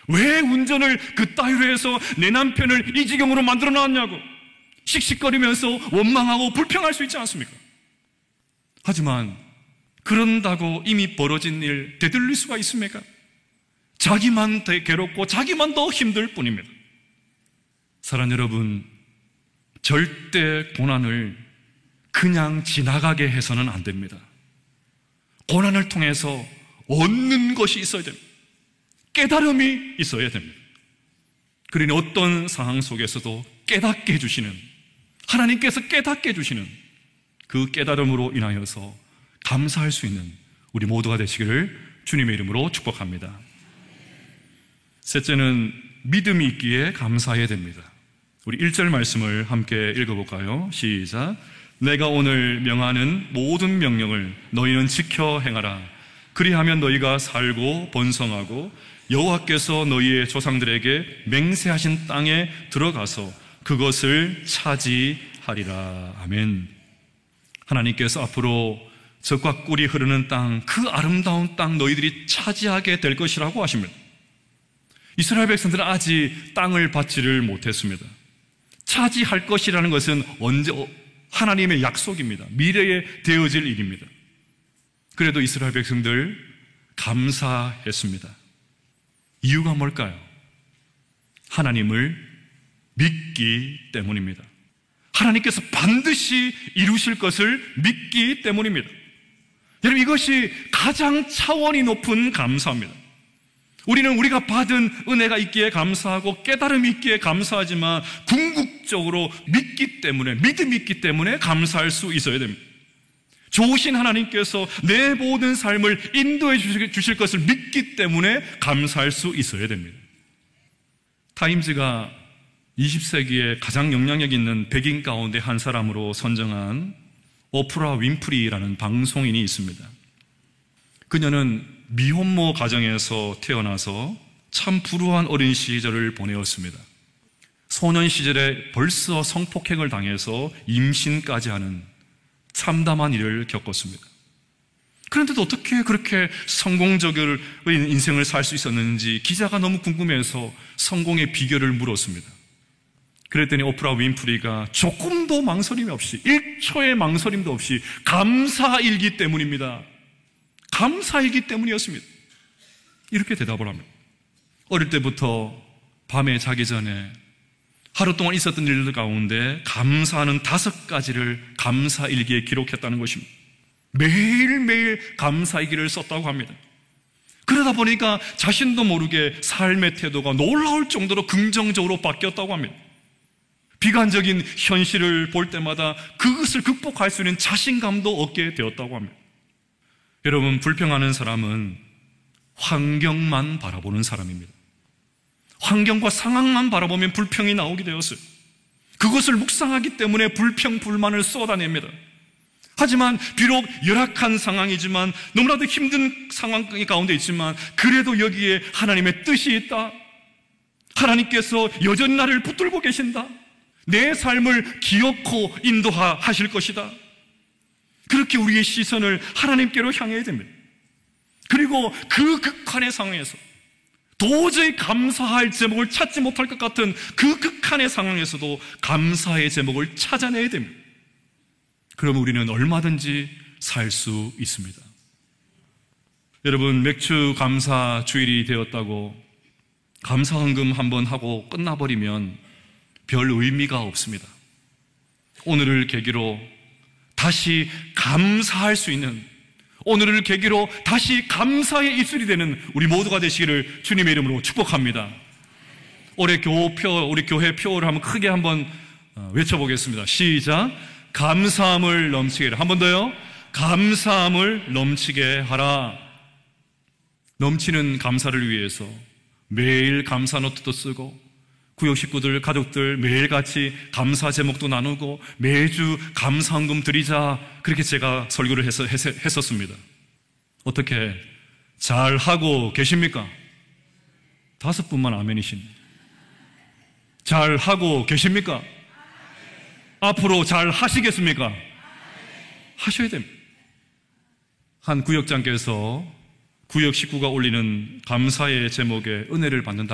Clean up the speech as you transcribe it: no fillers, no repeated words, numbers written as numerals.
왜 운전을 그따위로 해서 내 남편을 이 지경으로 만들어 놨냐고 씩씩거리면서 원망하고 불평할 수 있지 않습니까? 하지만 그런다고 이미 벌어진 일 되돌릴 수가 있습니까? 자기만 더 괴롭고 자기만 더 힘들 뿐입니다. 사랑하는 여러분, 절대 고난을 그냥 지나가게 해서는 안 됩니다. 고난을 통해서 얻는 것이 있어야 됩니다. 깨달음이 있어야 됩니다. 그러니 어떤 상황 속에서도 깨닫게 해주시는, 하나님께서 깨닫게 해주시는 그 깨달음으로 인하여서 감사할 수 있는 우리 모두가 되시기를 주님의 이름으로 축복합니다. 셋째는 믿음이 있기에 감사해야 됩니다. 우리 1절 말씀을 함께 읽어볼까요? 시작. 내가 오늘 명하는 모든 명령을 너희는 지켜 행하라. 그리하면 너희가 살고 번성하고 여호와께서 너희의 조상들에게 맹세하신 땅에 들어가서 그것을 차지하리라. 아멘. 하나님께서 앞으로 젖과 꿀이 흐르는 땅, 그 아름다운 땅 너희들이 차지하게 될 것이라고 하십니다. 이스라엘 백성들은 아직 땅을 받지를 못했습니다. 차지할 것이라는 것은 언제 하나님의 약속입니다. 미래에 되어질 일입니다. 그래도 이스라엘 백성들 감사했습니다. 이유가 뭘까요? 하나님을 믿기 때문입니다. 하나님께서 반드시 이루실 것을 믿기 때문입니다. 여러분, 이것이 가장 차원이 높은 감사입니다. 우리는 우리가 받은 은혜가 있기에 감사하고 깨달음이 있기에 감사하지만 궁극적으로 믿기 때문에, 믿음이 있기 때문에 감사할 수 있어야 됩니다. 좋으신 하나님께서 내 모든 삶을 인도해 주실 것을 믿기 때문에 감사할 수 있어야 됩니다. 타임즈가 20세기에 가장 영향력 있는 백인 가운데 한 사람으로 선정한 오프라 윈프리라는 방송인이 있습니다. 그녀는 미혼모 가정에서 태어나서 참 불우한 어린 시절을 보내었습니다. 소년 시절에 벌써 성폭행을 당해서 임신까지 하는 참담한 일을 겪었습니다. 그런데도 어떻게 그렇게 성공적인 인생을 살 수 있었는지 기자가 너무 궁금해서 성공의 비결을 물었습니다. 그랬더니 오프라 윈프리가 조금도 망설임이 없이, 1초의 망설임도 없이 감사일기 때문입니다. 감사일기 때문이었습니다. 이렇게 대답을 합니다. 어릴 때부터 밤에 자기 전에 하루 동안 있었던 일들 가운데 감사하는 5가지를 감사일기에 기록했다는 것입니다. 매일매일 감사일기를 썼다고 합니다. 그러다 보니까 자신도 모르게 삶의 태도가 놀라울 정도로 긍정적으로 바뀌었다고 합니다. 비관적인 현실을 볼 때마다 그것을 극복할 수 있는 자신감도 얻게 되었다고 합니다. 여러분, 불평하는 사람은 환경만 바라보는 사람입니다. 환경과 상황만 바라보면 불평이 나오게 되었어요. 그것을 묵상하기 때문에 불평, 불만을 쏟아냅니다. 하지만 비록 열악한 상황이지만, 너무나도 힘든 상황 가운데 있지만, 그래도 여기에 하나님의 뜻이 있다. 하나님께서 여전히 나를 붙들고 계신다. 내 삶을 기어코 인도하실 것이다. 그렇게 우리의 시선을 하나님께로 향해야 됩니다. 그리고 그 극한의 상황에서 도저히 감사할 제목을 찾지 못할 것 같은 그 극한의 상황에서도 감사의 제목을 찾아내야 됩니다. 그러면 우리는 얼마든지 살 수 있습니다. 여러분, 맥주 감사 주일이 되었다고 감사 헌금 한번 하고 끝나버리면 별 의미가 없습니다. 오늘을 계기로 다시 감사할 수 있는, 오늘을 계기로 다시 감사의 입술이 되는 우리 모두가 되시기를 주님의 이름으로 축복합니다. 올해 교표, 우리 교회 표를 한번 크게 한번 외쳐보겠습니다. 시작. 감사함을 넘치게 하라. 한 번 더요. 감사함을 넘치게 하라. 넘치는 감사를 위해서 매일 감사 노트도 쓰고, 구역 식구들, 가족들 매일같이 감사 제목도 나누고, 매주 감사헌금 드리자, 그렇게 제가 설교를 했었습니다. 어떻게 잘하고 계십니까? 5분만 아멘이십니다. 잘하고 계십니까? 앞으로 잘 하시겠습니까? 하셔야 됩니다. 한 구역장께서 구역 식구가 올리는 감사의 제목에 은혜를 받는